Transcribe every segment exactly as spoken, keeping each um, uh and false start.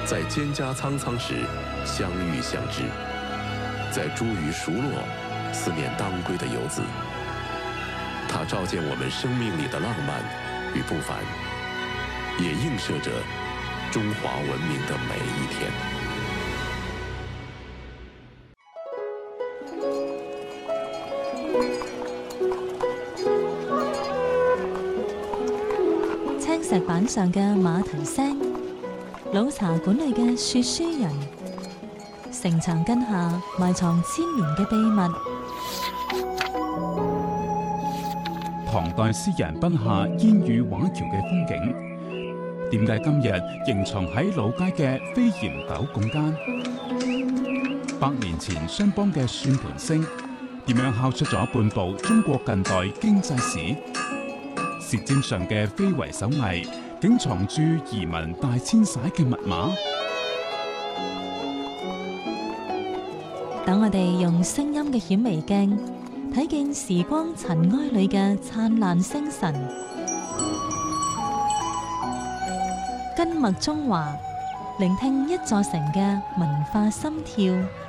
在蒹葭苍苍时相遇相知，在茱萸熟落思念当归的游子。它照见我们生命里的浪漫与不凡，也映射着中华文明的每一天。 青石板上嘅馬蹄聲，老茶館裏嘅說書人，城牆根下埋藏千年嘅秘密。 唐代詩人筆下煙雨畫橋嘅風景，點解今日仍藏喺老街嘅飛檐斗拱間？百年前商幫嘅算盤聲，點樣敲出咗半部中國近代經濟史？舌尖上嘅非遺手藝，竟藏住移民大遷徙嘅密碼。 等我哋用聲音嘅顯微鏡，睇見時光塵埃裏嘅燦爛星辰。根脈中華，聆聽一座城嘅文化心跳。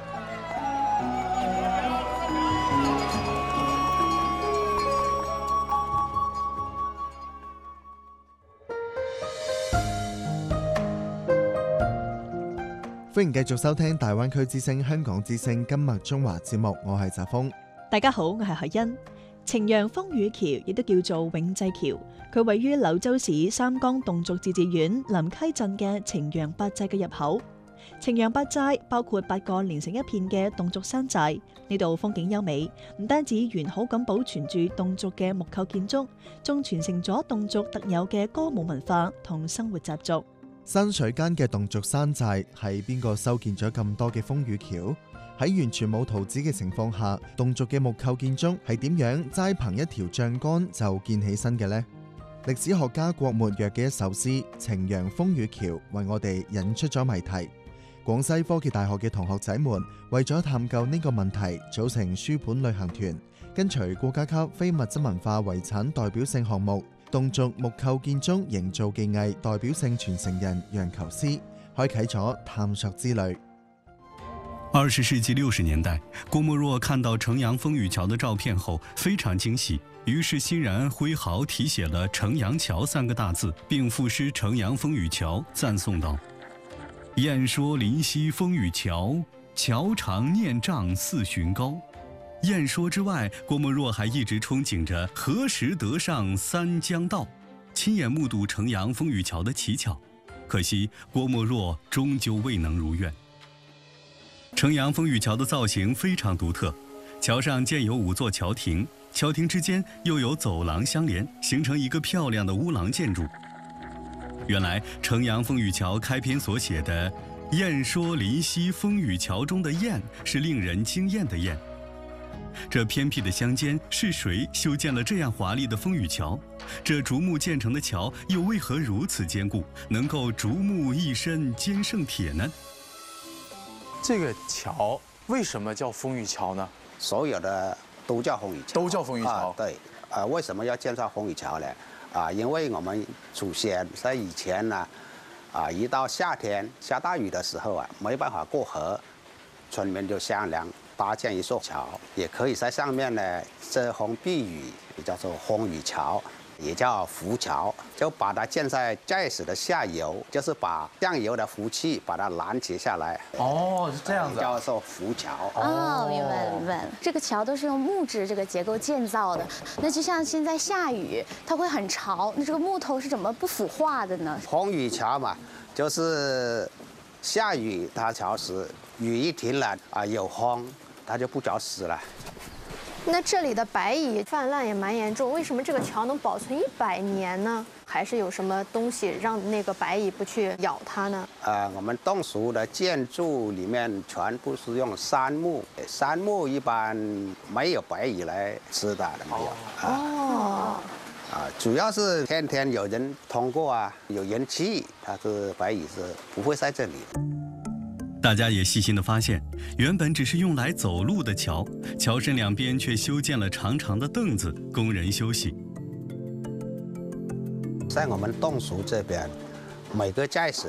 歡迎繼續收聽大灣區之聲香港之聲根脈中華節目，我係澤峰。 大家好，我係海欣。呈陽風雨橋亦都叫做永濟橋，佢位於柳州市三江侗族自治縣臨溪鎮嘅呈陽八寨嘅入口。呈陽八寨包括八個連成一片嘅侗族山寨，呢度風景優美，唔單止完好咁保存住侗族嘅木構建築，仲傳承咗侗族特有嘅歌舞文化同生活習俗。 山水間嘅侗族山寨係邊個修建咗咁多嘅風雨橋？喺完全冇圖紙嘅情況下，侗族嘅木構建築係點樣齋憑一條橡杆就建起身嘅呢？歷史學家郭沫若嘅一首詩《呈陽風雨橋》為我哋引出咗謎題。廣西科技大學嘅同學仔們為咗探究呢個問題，組成書本旅行團，跟隨國家級非物質文化遺產代表性項目侗族木構建築營造技藝代表性傳承人楊求思，開啟咗探索之旅。 二十世紀六十年代，郭沫若看到呈陽風雨橋的照片後非常驚喜，於是欣然揮毫題寫了呈陽橋三個大字，並賦詩呈陽風雨橋，讚頌道：雁說臨溪風雨橋，橋長念丈四旬高。雁說之外，郭沫若還一直憧憬着何時得上三江道，親眼目睹呈陽風雨橋的奇巧。可惜郭沫若終究未能如願。呈陽風雨橋的造型非常獨特，橋上建有五座橋亭，橋亭之間又有走廊相連，形成一個漂亮的烏廊建築。原來呈陽風雨橋開篇所寫的“雁說臨溪風雨橋”中的雁是令人驚豔的雁。這偏僻的鄉間是誰修建了這樣華麗的風雨橋？這竹木建成的橋又為何如此堅固，能夠竹木一身堅勝鐵呢？ 這個橋為什麼叫風雨橋呢？ 所有的都叫風雨橋， 都叫風雨橋。 啊、對，啊，為什麼要建造風雨橋呢？啊，因為我們祖先在以前呢，啊，一到夏天下大雨的時候啊，沒辦法過河，村民就商量搭建一座橋，也可以在上面呢遮風避雨，叫做風雨橋，也叫浮橋，就把它建在寨子的下游，就是把上游的浮氣把它攔截下來。 哦，是這樣子、啊， 叫做浮橋。 哦，明白明白。這個橋都是用木質這個結構建造的，那就像現在下雨，它會很潮，那這個木頭是怎麼不腐化的呢？ 風雨橋嘛，就是下雨它潮濕，雨一停了啊，有風，它就不着濕了。 那這裡的白蟻泛濫也蠻嚴重，為什麼這個橋能保存一百年呢？還是有什麼東西讓那個白蟻不去咬它呢？ 呃，我們侗族的建築裡面全部是用杉木，杉木一般沒有白蟻來吃的，沒有。 哦。 啊，主要是天天有人通過啊，有人氣，它是白蟻是不會在這裡的。 大家也細心地發現，原本只是用來走路的橋，橋身兩邊卻修建了長長的凳子，供人休息。 在我們侗族這邊，每個寨子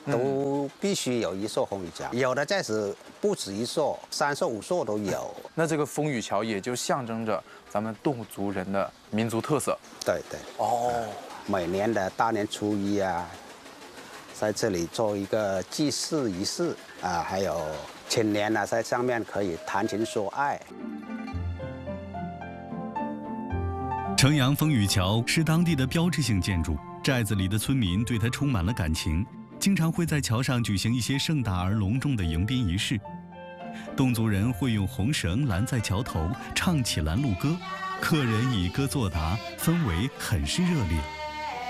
都必须有一座风雨桥，有的在是不止一座，三座五座都有。 那这个风雨桥也就象征着咱们侗族人的民族特色。 对对。 哦， 每年的大年初一啊，在这里做一个祭祀仪式啊，还有青年呢在上面可以谈情说爱。 城阳风雨桥是当地的标志性建筑，寨子里的村民对它充满了感情，经常会在桥上举行一些盛大而隆重的迎宾仪式。侗族人会用红绳拦在桥头，唱起拦路歌，客人以歌作答，氛围很是热烈。